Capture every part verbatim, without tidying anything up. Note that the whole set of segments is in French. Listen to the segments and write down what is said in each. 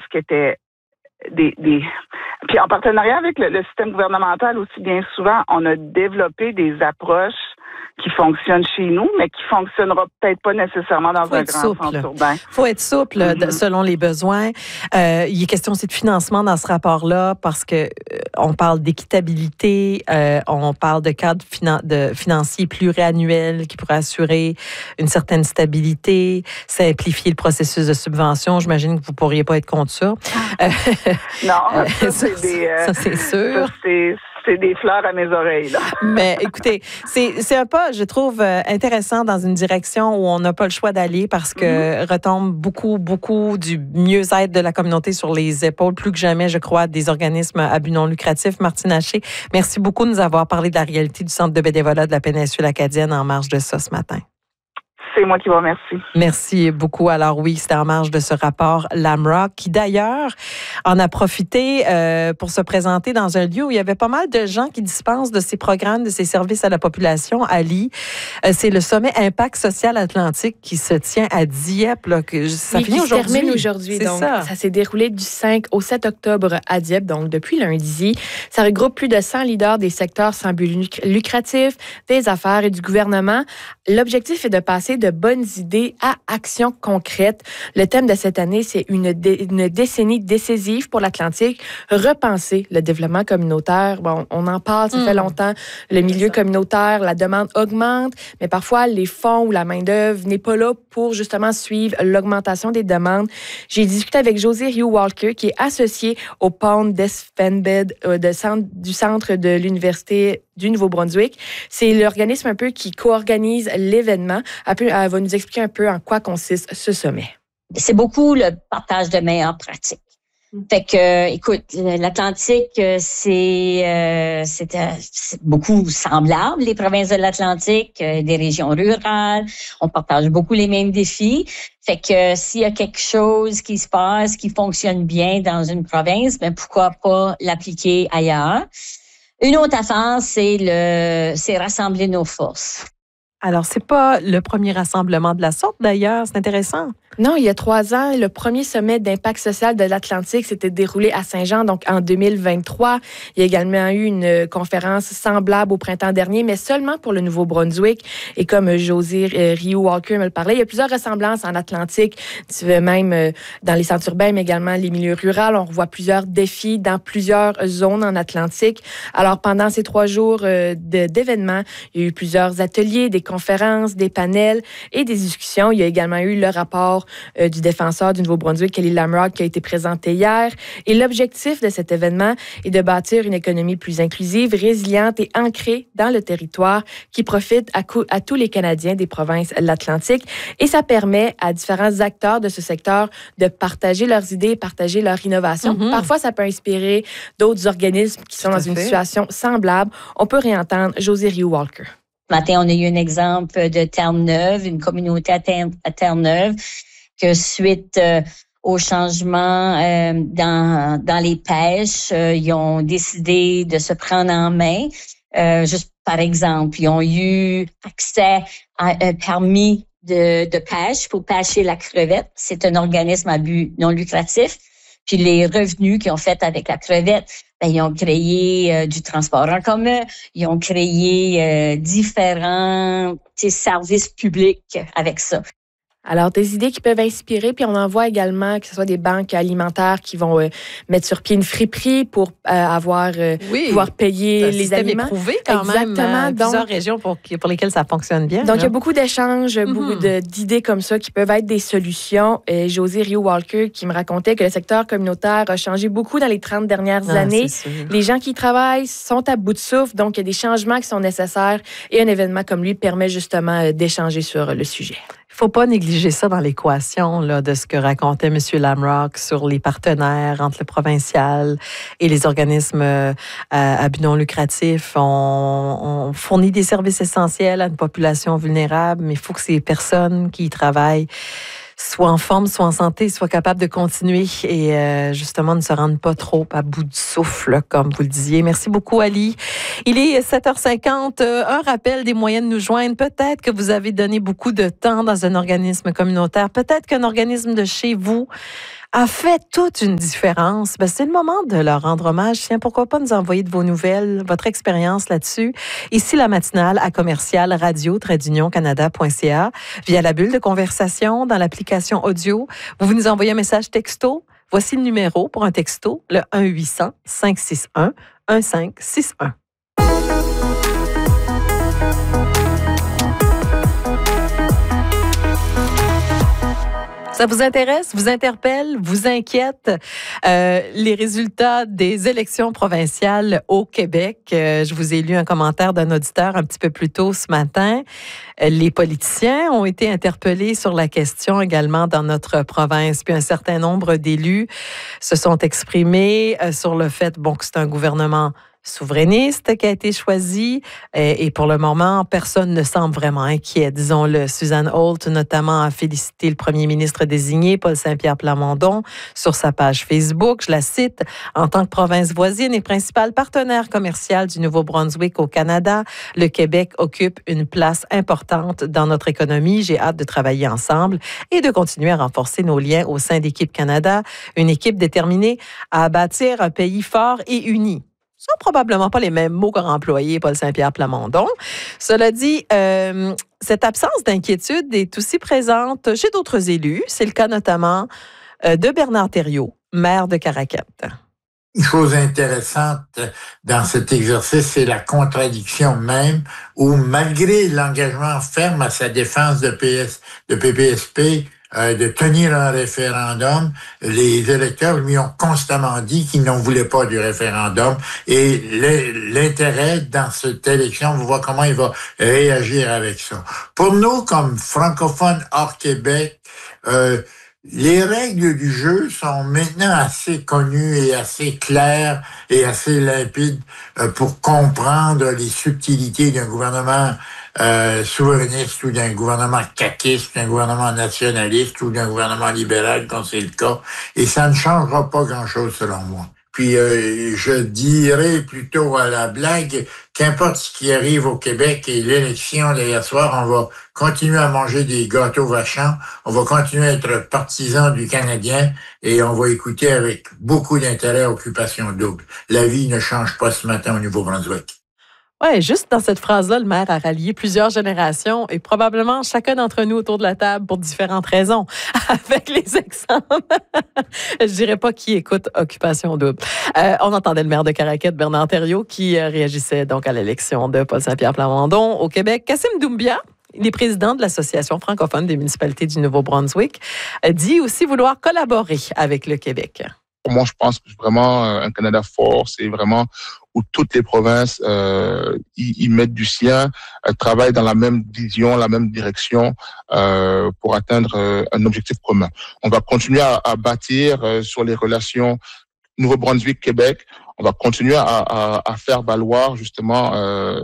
qui étaient des, des... Puis en partenariat avec le, le système gouvernemental aussi, bien souvent, on a développé des approches qui fonctionnent chez nous, mais qui fonctionnera peut-être pas nécessairement dans Faut un être grand souple. centre urbain. Faut être souple mm-hmm. de, selon les besoins. Euh, il est question aussi de financement dans ce rapport-là parce que euh, on parle d'équitabilité, euh, on parle de cadre finan- de financier pluriannuel qui pourrait assurer une certaine stabilité, simplifier le processus de subvention. J'imagine que vous pourriez pas être contre ça. Euh, non, ça, c'est des... Euh, ça, c'est sûr. Ça, c'est, c'est des fleurs à mes oreilles, là. Mais écoutez, c'est, c'est un pas, je trouve, euh, intéressant dans une direction où on n'a pas le choix d'aller parce que mm-hmm. retombe beaucoup, beaucoup du mieux-être de la communauté sur les épaules, plus que jamais, je crois, des organismes à but non lucratif. Martine Haché, merci beaucoup de nous avoir parlé de la réalité du Centre de bénévolat de la péninsule acadienne en marge de ça ce matin. C'est moi qui vous remercie. Merci beaucoup. Alors oui, c'était en marge de ce rapport Lamrock, qui d'ailleurs en a profité euh, pour se présenter dans un lieu où il y avait pas mal de gens qui dispensent de ces programmes, de ces services à la population. Ali, euh, c'est le sommet Impact Social Atlantique qui se tient à Dieppe. Là, que ça oui, finit qui aujourd'hui. se termine aujourd'hui. C'est donc, ça. ça s'est déroulé du cinq au sept octobre à Dieppe, donc depuis lundi. Ça regroupe plus de cent leaders des secteurs sans but lucratif, des affaires et du gouvernement. L'objectif est de passer de bonnes idées à actions concrètes. Le thème de cette année, c'est une, dé- une décennie décisive pour l'Atlantique. Repenser le développement communautaire. Bon, on en parle, ça mmh. fait longtemps. Le milieu communautaire, la demande augmente, mais parfois les fonds ou la main-d'œuvre n'est pas là pour justement suivre l'augmentation des demandes. J'ai discuté avec José Rioux-Walker, qui est associé au Pond Desfenbed euh, de centre, du centre de l'Université du Nouveau-Brunswick. C'est l'organisme un peu qui co-organise l'événement. Elle va nous expliquer un peu en quoi consiste ce sommet. C'est beaucoup le partage de meilleures pratiques. Fait que, écoute, l'Atlantique, c'est, euh, c'est, euh, c'est beaucoup semblable, les provinces de l'Atlantique, euh, des régions rurales. On partage beaucoup les mêmes défis. Fait que s'il y a quelque chose qui se passe, qui fonctionne bien dans une province, ben pourquoi pas l'appliquer ailleurs? Une autre affaire, c'est le, c'est rassembler nos forces. Alors, c'est pas le premier rassemblement de la sorte, d'ailleurs. C'est intéressant. Non, il y a trois ans, le premier sommet d'impact social de l'Atlantique s'était déroulé à Saint-Jean, donc en deux mille vingt-trois. Il y a également eu une conférence semblable au printemps dernier, mais seulement pour le Nouveau-Brunswick. Et comme José Rioux-Walker me le parlait, il y a plusieurs ressemblances en Atlantique, même dans les centres urbains, mais également les milieux ruraux. On revoit plusieurs défis dans plusieurs zones en Atlantique. Alors, pendant ces trois jours de, d'événements, il y a eu plusieurs ateliers, des conférences, des panels et des discussions. Il y a également eu le rapport euh, du défenseur du Nouveau-Brunswick, Kelly Lamrock, qui a été présenté hier. Et l'objectif de cet événement est de bâtir une économie plus inclusive, résiliente et ancrée dans le territoire qui profite à, co- à tous les Canadiens des provinces de l'Atlantique. Et ça permet à différents acteurs de ce secteur de partager leurs idées, partager leurs innovations. Mm-hmm. Parfois, ça peut inspirer d'autres organismes qui sont Tout dans une fait. situation semblable. On peut réentendre José Rioux-Walker. Ce matin, on a eu un exemple de Terre-Neuve, une communauté à, Terre, à Terre-Neuve, que suite euh, au changement euh, dans, dans les pêches, euh, ils ont décidé de se prendre en main. Euh, juste par exemple, ils ont eu accès à un permis de, de pêche pour pêcher la crevette. C'est un organisme à but non lucratif. Puis les revenus qu'ils ont fait avec la crevette, ben, ils ont créé euh, du transport en commun, ils ont créé euh, différents services publics avec ça. Alors, des idées qui peuvent inspirer, puis on en voit également que ce soit des banques alimentaires qui vont euh, mettre sur pied une friperie pour euh, avoir euh, oui, pouvoir payer un les aliments. Éprouvé quand Exactement. même. Euh, donc, plusieurs régions pour, pour lesquelles ça fonctionne bien. Donc, là. il y a beaucoup d'échanges, Mm-hmm. beaucoup de, d'idées comme ça qui peuvent être des solutions. Et José Rioux-Walker qui me racontait que le secteur communautaire a changé beaucoup dans les trente dernières ah, années. Les gens qui y travaillent sont à bout de souffle, donc il y a des changements qui sont nécessaires et un événement comme lui permet justement d'échanger sur le sujet. Il ne faut pas négliger ça dans l'équation là, de ce que racontait M. Lamrock sur les partenaires entre le provincial et les organismes euh, à but non lucratif. On, on fournit des services essentiels à une population vulnérable, mais il faut que ces personnes qui y travaillent soit en forme, soit en santé, soit capables de continuer et euh, justement ne se rendent pas trop à bout du souffle, comme vous le disiez. Merci beaucoup, Ali. Il est sept heures cinquante. Euh, un rappel des moyens de nous joindre. Peut-être que vous avez donné beaucoup de temps dans un organisme communautaire. Peut-être qu'un organisme de chez vous a fait toute une différence. Ben, c'est le moment de leur rendre hommage. Tiens, pourquoi pas nous envoyer de vos nouvelles, votre expérience là-dessus. Ici, la matinale à commercial radio-canada point c a via la bulle de conversation dans l'application audio. Vous, vous nous envoyez un message texto. Voici le numéro pour un texto, le un huit cents cinq six un un cinq six un. Ça vous intéresse, vous interpelle, vous inquiète? Euh, les résultats des élections provinciales au Québec. Euh, je vous ai lu un commentaire d'un auditeur un petit peu plus tôt ce matin. Euh, les politiciens ont été interpellés sur la question également dans notre province. Puis un certain nombre d'élus se sont exprimés euh, sur le fait bon, que c'est un gouvernement souverainiste qui a été choisi et, et pour le moment, personne ne semble vraiment inquiet. Disons-le, Suzanne Holt notamment a félicité le premier ministre désigné, Paul Saint-Pierre Plamondon, sur sa page Facebook. Je la cite, « En tant que province voisine et principal partenaire commercial du Nouveau-Brunswick au Canada, le Québec occupe une place importante dans notre économie. J'ai hâte de travailler ensemble et de continuer à renforcer nos liens au sein d'Équipe Canada, une équipe déterminée à bâtir un pays fort et uni. » Ce sont probablement pas les mêmes mots qu'aurait employé Paul Saint-Pierre Plamondon. Cela dit, euh, cette absence d'inquiétude est aussi présente chez d'autres élus. C'est le cas notamment euh, de Bernard Thériault, maire de Caraquette. Une chose intéressante dans cet exercice, c'est la contradiction même où, malgré l'engagement ferme à sa défense de, P S, de P P S P, Euh, de tenir un référendum, les électeurs lui ont constamment dit qu'ils n'en voulaient pas du référendum et l'intérêt dans cette élection, on voit comment il va réagir avec ça. Pour nous, comme francophones hors Québec, euh, les règles du jeu sont maintenant assez connues et assez claires et assez limpides euh, pour comprendre les subtilités d'un gouvernement Euh, souverainiste ou d'un gouvernement caquiste, d'un gouvernement nationaliste ou d'un gouvernement libéral, quand c'est le cas. Et ça ne changera pas grand-chose, selon moi. Puis, euh, je dirais plutôt à la blague, qu'importe ce qui arrive au Québec et l'élection d'hier soir, on va continuer à manger des gâteaux vachants, on va continuer à être partisans du Canadien et on va écouter avec beaucoup d'intérêt Occupation double. La vie ne change pas ce matin au Nouveau-Brunswick. Oui, juste dans cette phrase-là, le maire a rallié plusieurs générations et probablement chacun d'entre nous autour de la table pour différentes raisons, avec les exemples. Je dirais pas qui écoute Occupation double. Euh, on entendait le maire de Caraquette, Bernard Thériault, qui euh, réagissait donc à l'élection de Paul Saint-Pierre Plamondon au Québec. Kassim Doumbia, il est président de l'Association francophone des municipalités du Nouveau-Brunswick, dit aussi vouloir collaborer avec le Québec. Moi, je pense que vraiment un Canada fort, c'est vraiment où toutes les provinces euh, y, y mettent du sien, euh, travaillent dans la même vision, la même direction euh, pour atteindre euh, un objectif commun. On va continuer à, à bâtir euh, sur les relations Nouveau-Brunswick-Québec. On va continuer à, à, à faire valoir justement, euh,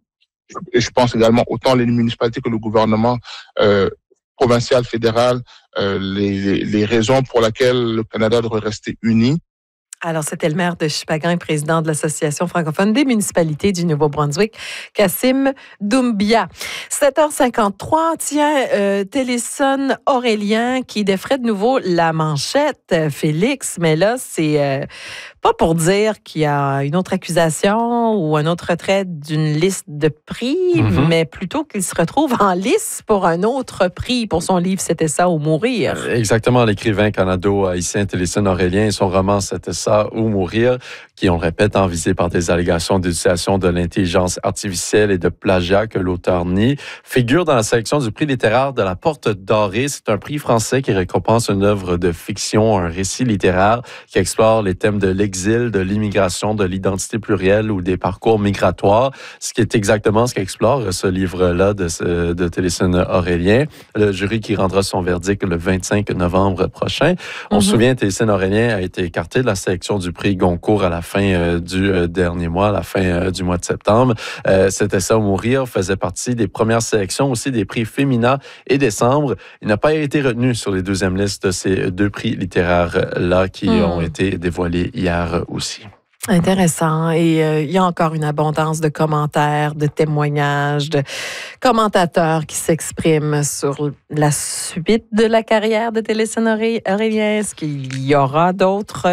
et je pense également autant les municipalités que le gouvernement euh, provincial, fédéral, euh, les, les raisons pour lesquelles le Canada devrait rester uni. Alors, c'était le maire de Chupagan et président de l'Association francophone des municipalités du Nouveau-Brunswick, Kassim Doumbia. sept heures cinquante-trois, tiens, euh, Téléson Aurélien qui défraie de nouveau la manchette, Félix, mais là, c'est euh, pas pour dire qu'il y a une autre accusation ou un autre retrait d'une liste de prix, mm-hmm. mais plutôt qu'il se retrouve en lice pour un autre prix pour son livre « C'était ça ou mourir ». Exactement, l'écrivain canado-haïtien Téléson Aurélien et son roman « C'était ça ou mourir », qui, on le répète, en visé par des allégations d'utilisation de l'intelligence artificielle et de plagiat que l'auteur nie, figure dans la sélection du prix littéraire de la Porte Dorée. C'est un prix français qui récompense une œuvre de fiction, un récit littéraire qui explore les thèmes de l'exil, de l'immigration, de l'identité plurielle ou des parcours migratoires, ce qui est exactement ce qu'explore ce livre-là de, de Téléson Aurélien. Le jury qui rendra son verdict le vingt-cinq novembre prochain. On mm-hmm. se souvient, Téléson Aurélien a été écarté de la sélection du prix Goncourt à la fin euh, du euh, dernier mois, à la fin euh, du mois de septembre. Euh, C'était ça ou mourir faisait partie des premières sélections aussi des prix Femina et Décembre. Il n'a pas été retenu sur les deuxièmes listes de ces deux prix littéraires-là qui mm. ont été dévoilés hier aussi. Intéressant. Et euh, il y a encore une abondance de commentaires, de témoignages, de commentateurs qui s'expriment sur la suite de la carrière de Télésphone Aurélien. Est-ce qu'il y aura d'autres